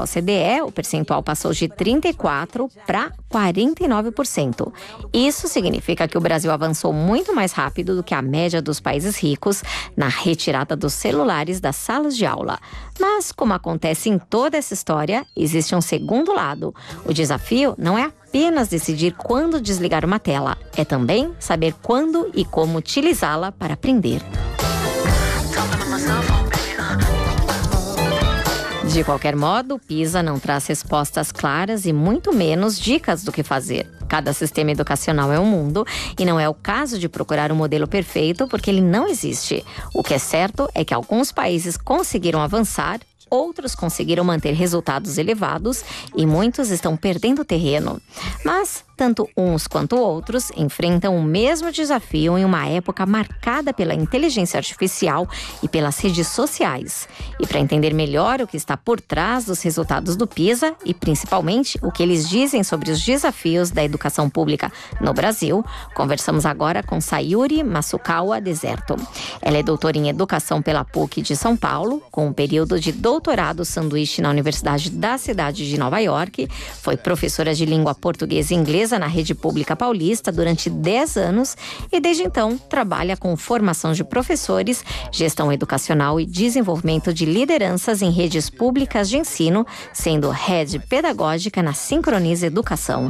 OCDE, o percentual passou de 34% para 49%. Isso significa que o Brasil avançou muito mais rápido do que a média dos países ricos na retirada dos celulares das salas de aula. Mas, como acontece em toda essa história, existe um segundo lado. O desafio não é apenas decidir quando desligar uma tela, é também saber quando e como utilizá-la para aprender. De qualquer modo, o PISA não traz respostas claras e muito menos dicas do que fazer. Cada sistema educacional é um mundo e não é o caso de procurar um modelo perfeito porque ele não existe. O que é certo é que alguns países conseguiram avançar, outros conseguiram manter resultados elevados e muitos estão perdendo terreno. Mas tanto uns quanto outros enfrentam o mesmo desafio em uma época marcada pela inteligência artificial e pelas redes sociais. E para entender melhor o que está por trás dos resultados do PISA e principalmente o que eles dizem sobre os desafios da educação pública no Brasil, conversamos agora com Sayuri Masukawa Deserto. Ela é doutora em educação pela PUC de São Paulo, com um período de doutorado sanduíche na Universidade da cidade de Nova York, foi professora de língua portuguesa e inglesa na rede pública paulista durante 10 anos e desde então trabalha com formação de professores, gestão educacional e desenvolvimento de lideranças em redes públicas de ensino, sendo head pedagógica na Sincroniza Educação.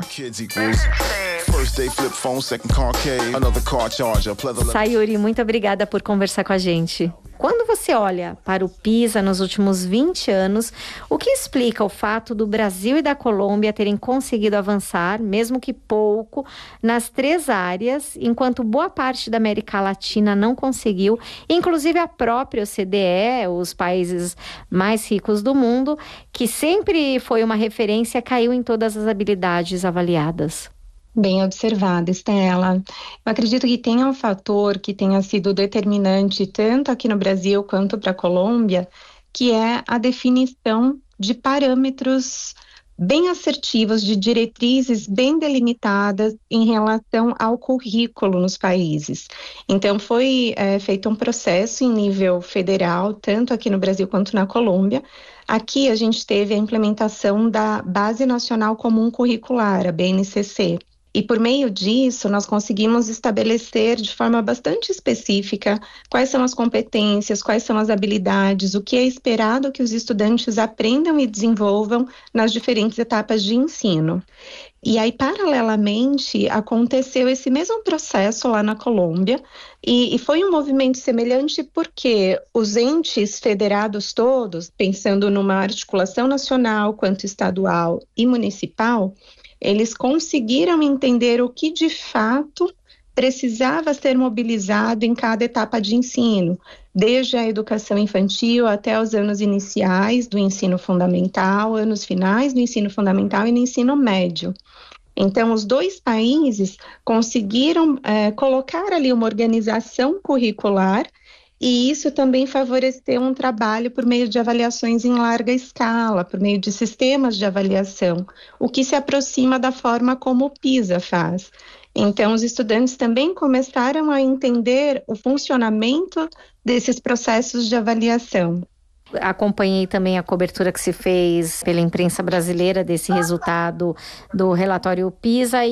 Sayuri, muito obrigada por conversar com a gente. Quando você olha para o PISA nos últimos 20 anos, o que explica o fato do Brasil e da Colômbia terem conseguido avançar, mesmo que pouco, nas 3 áreas, enquanto boa parte da América Latina não conseguiu, inclusive a própria OCDE, os países mais ricos do mundo, que sempre foi uma referência, caiu em todas as habilidades avaliadas? Bem observada, Estela. Eu acredito que tenha um fator que tenha sido determinante tanto aqui no Brasil quanto para a Colômbia, que é a definição de parâmetros bem assertivos, de diretrizes bem delimitadas em relação ao currículo nos países. Então, foi feito um processo em nível federal, tanto aqui no Brasil quanto na Colômbia. Aqui a gente teve a implementação da Base Nacional Comum Curricular, a BNCC. E por meio disso, nós conseguimos estabelecer de forma bastante específica quais são as competências, quais são as habilidades, o que é esperado que os estudantes aprendam e desenvolvam nas diferentes etapas de ensino. E aí, paralelamente, aconteceu esse mesmo processo lá na Colômbia e foi um movimento semelhante porque os entes federados todos, pensando numa articulação nacional quanto estadual e municipal, eles conseguiram entender o que de fato precisava ser mobilizado em cada etapa de ensino, desde a educação infantil até os anos iniciais do ensino fundamental, anos finais do ensino fundamental e no ensino médio. Então, os 2 países conseguiram colocar ali uma organização curricular e isso também favoreceu um trabalho por meio de avaliações em larga escala, por meio de sistemas de avaliação, o que se aproxima da forma como o PISA faz. Então, os estudantes também começaram a entender o funcionamento desses processos de avaliação. Acompanhei também a cobertura que se fez pela imprensa brasileira desse resultado do relatório PISA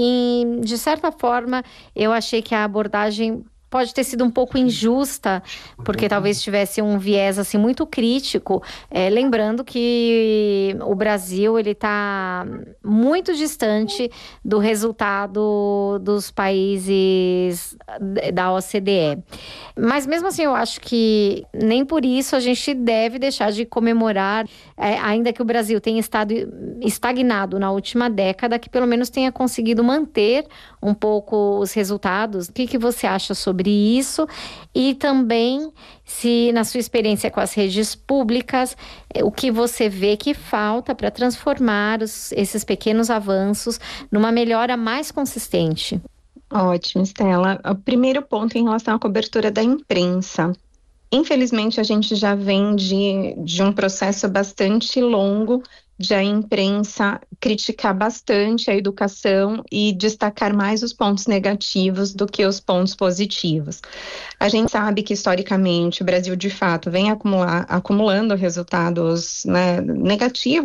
e de certa forma, eu achei que a abordagem pode ter sido um pouco injusta, porque talvez tivesse um viés assim, muito crítico, lembrando que o Brasil está muito distante do resultado dos países da OCDE. Mas mesmo assim, eu acho que nem por isso a gente deve deixar de comemorar, ainda que o Brasil tenha estado estagnado na última década, que pelo menos tenha conseguido manter um pouco os resultados. O que você acha sobre isso? E também, se na sua experiência com as redes públicas, o que você vê que falta para transformar esses pequenos avanços numa melhora mais consistente? Ótimo, Estela. O primeiro ponto em relação à cobertura da imprensa. Infelizmente, a gente já vem de um processo bastante longo de a imprensa criticar bastante a educação e destacar mais os pontos negativos do que os pontos positivos. A gente sabe que, historicamente, o Brasil, de fato, vem acumulando resultados, né, negativos